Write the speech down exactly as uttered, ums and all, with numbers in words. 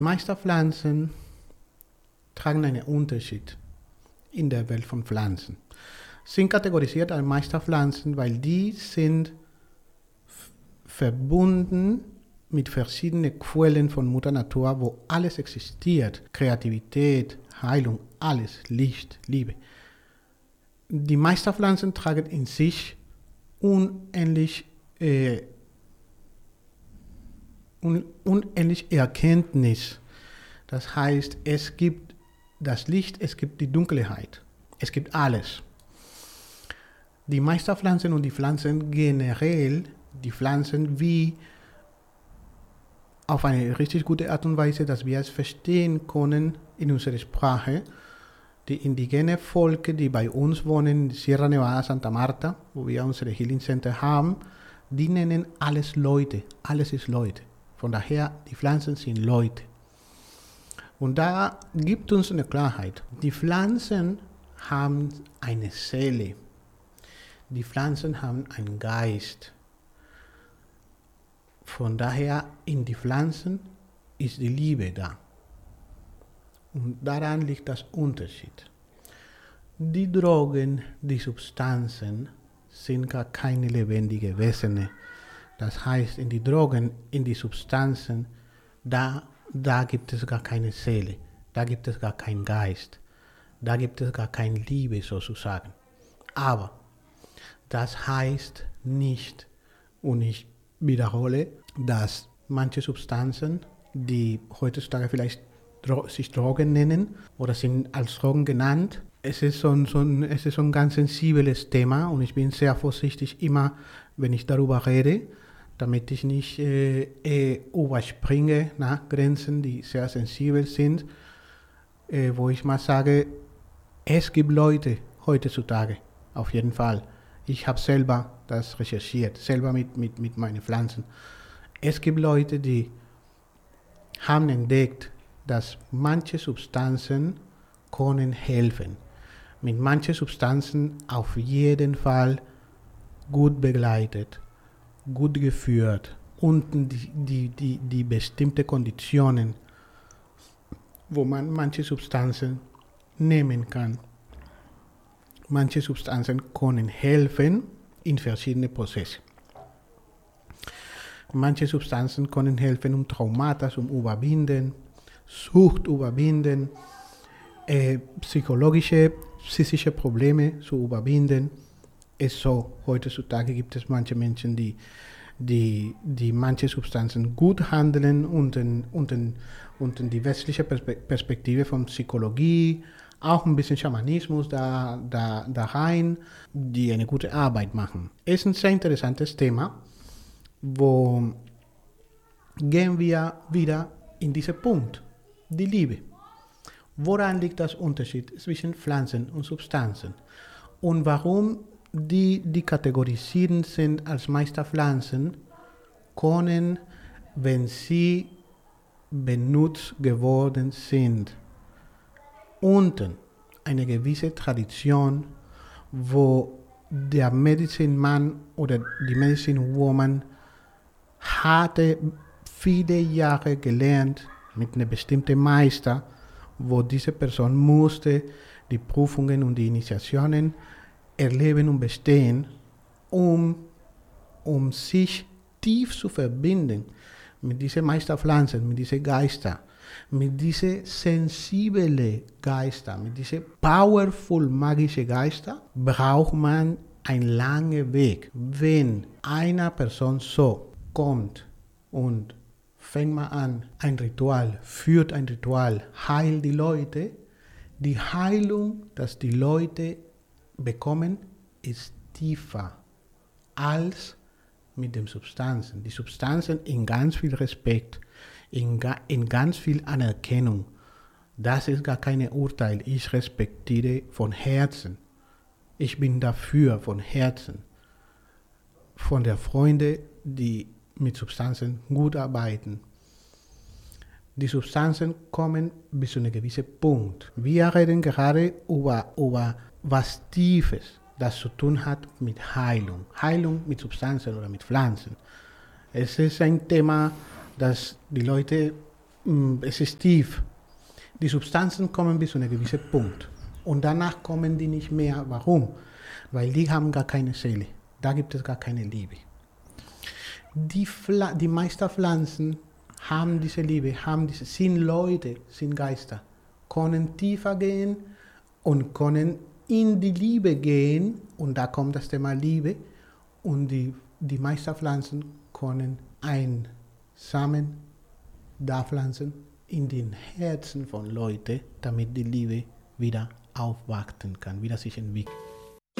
Die meisten Pflanzen tragen einen Unterschied in der Welt von Pflanzen. Sind kategorisiert als Meisterpflanzen, weil die sind f- verbunden mit verschiedenen Quellen von Mutter Natur, wo alles existiert. Kreativität, Heilung, alles, Licht, Liebe. Die Meisterpflanzen tragen in sich unendlich, äh, un, unendlich Erkenntnis. Das heißt, es gibt das Licht, es gibt die Dunkelheit. Es gibt alles. Die Meisterpflanzen und die Pflanzen generell, die Pflanzen wie auf eine richtig gute Art und Weise, dass wir es verstehen können in unserer Sprache. Die indigenen Völker, die bei uns wohnen, in Sierra Nevada, Santa Marta, wo wir unsere Healing Center haben, die nennen alles Leute. Alles ist Leute. Von daher, die Pflanzen sind Leute. Und da gibt uns eine Klarheit. Die Pflanzen haben eine Seele. Die Pflanzen haben einen Geist. Von daher, in die Pflanzen ist die Liebe da. Und daran liegt das Unterschied. Die Drogen, die Substanzen sind gar keine lebendigen Wesen. Das heißt, in die Drogen, in die Substanzen, da, da gibt es gar keine Seele, da gibt es gar keinen Geist, da gibt es gar keine Liebe sozusagen. Aber das heißt nicht, und ich wiederhole, dass manche Substanzen, die heutzutage vielleicht Dro- sich Drogen nennen oder sind als Drogen genannt, es ist, so ein, so ein, es ist so ein ganz sensibles Thema und ich bin sehr vorsichtig immer, wenn ich darüber rede, damit ich nicht äh, äh, überspringe nach Grenzen, die sehr sensibel sind, äh, wo ich mal sage, es gibt Leute heutzutage, auf jeden Fall. Ich habe selber das recherchiert, selber mit, mit, mit meinen Pflanzen. Es gibt Leute, die haben entdeckt, dass manche Substanzen können helfen. Mit manchen Substanzen auf jeden Fall gut begleitet, gut geführt und die, die, die, die bestimmte Konditionen, wo man manche Substanzen nehmen kann. Manche Substanzen können helfen in verschiedenen Prozessen. Manche Substanzen können helfen, um Traumata zu überwinden, Sucht überwinden, äh, psychologische, psychische Probleme zu überwinden. Es so, heutzutage gibt es manche Menschen, die, die, die manche Substanzen gut handeln und, und, und die westliche Perspektive von Psychologie, auch ein bisschen Schamanismus da, da, da rein, die eine gute Arbeit machen. Es ist ein sehr interessantes Thema, wo gehen wir wieder in diesen Punkt, die Liebe. Woran liegt das Unterschied zwischen Pflanzen und Substanzen? Und warum die, die kategorisiert sind als Meisterpflanzen, können, wenn sie benutzt geworden sind, unten eine gewisse Tradition, wo der Medicine Man oder die Medicine Woman hatte viele Jahre gelernt mit einem bestimmten Meister, wo diese Person musste die Prüfungen und die Initiationen erleben und bestehen, um, um sich tief zu verbinden mit diesen Meisterpflanzen, mit diesen Geistern, mit diesen sensiblen Geistern, mit diesen powerful magischen Geistern, braucht man einen langen Weg. Wenn eine Person so kommt und fängt mal an, ein Ritual, führt ein Ritual, heilt die Leute, die Heilung, dass die Leute bekommen, ist tiefer als mit den Substanzen. Die Substanzen in ganz viel Respekt, in, ga, in ganz viel Anerkennung. Das ist gar kein Urteil. Ich respektiere von Herzen. Ich bin dafür von Herzen. Von der Freunde, die mit Substanzen gut arbeiten. Die Substanzen kommen bis zu einem gewissen Punkt. Wir reden gerade über, über was Tiefes, das zu tun hat mit Heilung. Heilung mit Substanzen oder mit Pflanzen. Es ist ein Thema, das die Leute es ist tief. Die Substanzen kommen bis zu einem gewissen Punkt. Und danach kommen die nicht mehr. Warum? Weil die haben gar keine Seele. Da gibt es gar keine Liebe. Die, Pfla- die meisten Pflanzen haben diese Liebe, haben diese, sind Leute, sind Geister, können tiefer gehen und können in die Liebe gehen. Und da kommt das Thema Liebe. Und die, die meisten Pflanzen können einen Samen da pflanzen in den Herzen von Leuten, damit die Liebe wieder aufwachsen kann, wieder sich entwickeln.